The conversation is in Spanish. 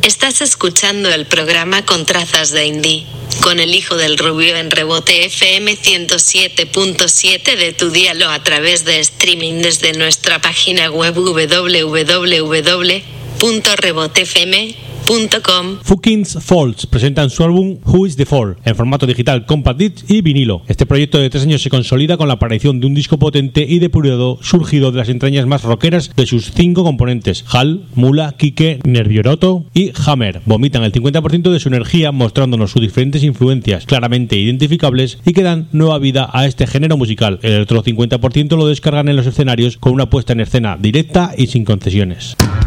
Estás escuchando el programa Con Trazas de Indie, con el hijo del rubio en Rebote FM 107.7 de tu dial o a través de streaming desde nuestra página web www.rebotefm.com. Fuckings Falls presentan su álbum Who is the Fall en formato digital, compact disc y vinilo. Este proyecto de 3 años se consolida con la aparición de un disco potente y depurado surgido de las entrañas más rockeras de sus 5 componentes: Hal, Mula, Kike, Nervioroto y Hammer. Vomitan el 50% de su energía mostrándonos sus diferentes influencias claramente identificables y que dan nueva vida a este género musical. El otro 50% lo descargan en los escenarios con una puesta en escena directa y sin concesiones.